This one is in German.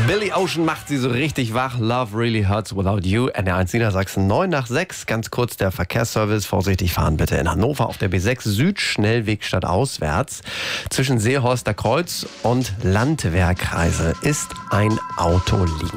Billy Ocean macht sie so richtig wach. Love really hurts without you. NR1 Niedersachsen 9:06. Ganz kurz der Verkehrsservice. Vorsichtig fahren bitte in Hannover auf der B6 Süd, Schnellweg stadtauswärts. Zwischen Seehorster Kreuz und Landwehrkreise ist ein Auto liegen.